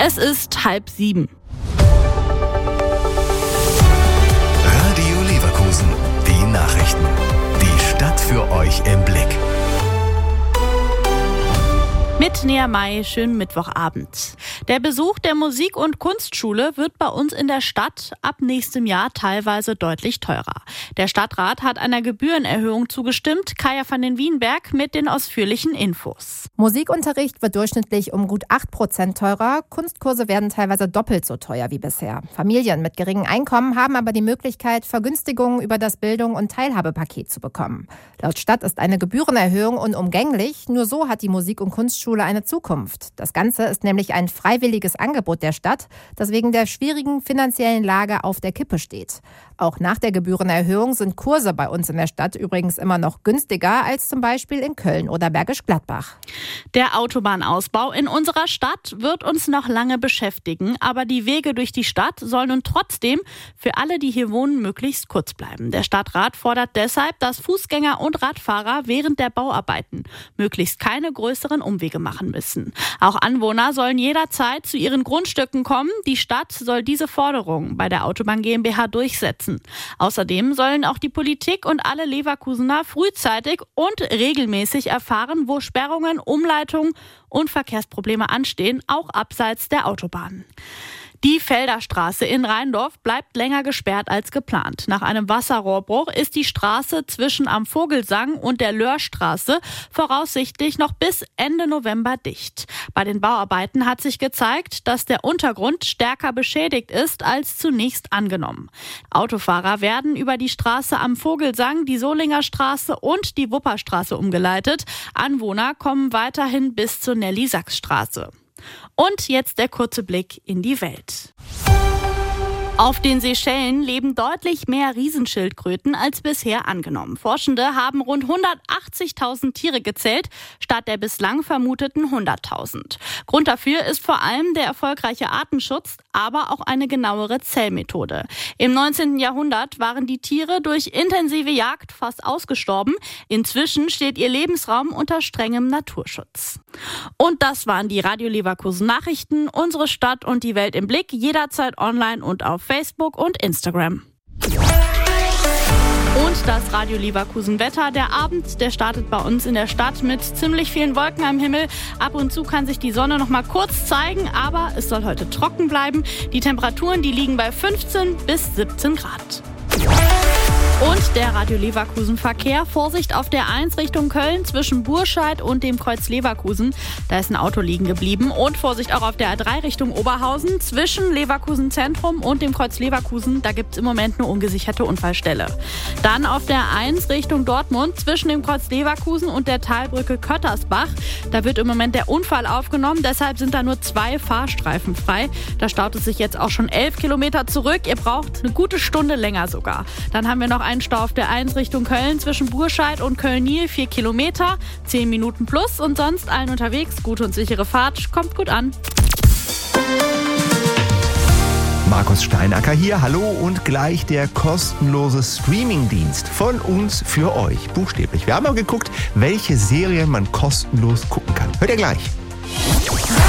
Es ist 6:30. Radio Leverkusen, die Nachrichten. Die Stadt für euch im Blick. Mit Nea May, schönen Mittwochabend. Der Besuch der Musik- und Kunstschule wird bei uns in der Stadt ab nächstem Jahr teilweise deutlich teurer. Der Stadtrat hat einer Gebührenerhöhung zugestimmt. Kaya van den Wienberg mit den ausführlichen Infos. Musikunterricht wird durchschnittlich um gut 8% teurer. Kunstkurse werden teilweise doppelt so teuer wie bisher. Familien mit geringem Einkommen haben aber die Möglichkeit, Vergünstigungen über das Bildung- und Teilhabepaket zu bekommen. Laut Stadt ist eine Gebührenerhöhung unumgänglich. Nur so hat die Musik- und Kunstschule eine Zukunft. Das Ganze ist nämlich ein freiwilliges Angebot der Stadt, das wegen der schwierigen finanziellen Lage auf der Kippe steht. Auch nach der Gebührenerhöhung sind Kurse bei uns in der Stadt übrigens immer noch günstiger als zum Beispiel in Köln oder Bergisch Gladbach. Der Autobahnausbau in unserer Stadt wird uns noch lange beschäftigen, aber die Wege durch die Stadt sollen nun trotzdem für alle, die hier wohnen, möglichst kurz bleiben. Der Stadtrat fordert deshalb, dass Fußgänger und Radfahrer während der Bauarbeiten möglichst keine größeren Umwege machen müssen. Auch Anwohner sollen jederzeit zu ihren Grundstücken kommen. Die Stadt soll diese Forderung bei der Autobahn GmbH durchsetzen. Außerdem sollen auch die Politik und alle Leverkusener frühzeitig und regelmäßig erfahren, wo Sperrungen, Umleitungen und Verkehrsprobleme anstehen, auch abseits der Autobahn. Die Felderstraße in Rheindorf bleibt länger gesperrt als geplant. Nach einem Wasserrohrbruch ist die Straße zwischen Am Vogelsang und der Löhrstraße voraussichtlich noch bis Ende November dicht. Bei den Bauarbeiten hat sich gezeigt, dass der Untergrund stärker beschädigt ist als zunächst angenommen. Autofahrer werden über die Straße Am Vogelsang, die Solinger Straße und die Wupperstraße umgeleitet. Anwohner kommen weiterhin bis zur Nelly-Sachs-Straße. Und jetzt der kurze Blick in die Welt. Auf den Seychellen leben deutlich mehr Riesenschildkröten als bisher angenommen. Forschende haben rund 180.000 Tiere gezählt, statt der bislang vermuteten 100.000. Grund dafür ist vor allem der erfolgreiche Artenschutz, aber auch eine genauere Zählmethode. Im 19. Jahrhundert waren die Tiere durch intensive Jagd fast ausgestorben. Inzwischen steht ihr Lebensraum unter strengem Naturschutz. Und das waren die Radio Leverkusen Nachrichten. Unsere Stadt und die Welt im Blick, jederzeit online und auf Facebook und Instagram. Und das Radio Leverkusen Wetter. Der Abend, der startet bei uns in der Stadt mit ziemlich vielen Wolken am Himmel. Ab und zu kann sich die Sonne noch mal kurz zeigen, aber es soll heute trocken bleiben. Die Temperaturen, die liegen bei 15 bis 17 Grad. Und der Radio Leverkusen Verkehr. Vorsicht auf der 1 Richtung Köln zwischen Burscheid und dem Kreuz Leverkusen. Da ist ein Auto liegen geblieben. Und Vorsicht auch auf der A3 Richtung Oberhausen zwischen Leverkusen Zentrum und dem Kreuz Leverkusen. Da gibt es im Moment eine ungesicherte Unfallstelle. Dann auf der 1 Richtung Dortmund zwischen dem Kreuz Leverkusen und der Talbrücke Köttersbach. Da wird im Moment der Unfall aufgenommen. Deshalb sind da nur 2 Fahrstreifen frei. Da staut es sich jetzt auch schon 11 Kilometer zurück. Ihr braucht eine gute Stunde länger sogar. Dann haben wir noch einen Stau auf der 1 Richtung Köln zwischen Burscheid und Köln-Niel, 4 Kilometer, 10 Minuten plus und sonst allen unterwegs. Gute und sichere Fahrt, kommt gut an. Markus Steinacker hier, hallo und gleich der kostenlose Streamingdienst von uns für euch, buchstäblich. Wir haben mal geguckt, welche Serien man kostenlos gucken kann. Hört ihr gleich.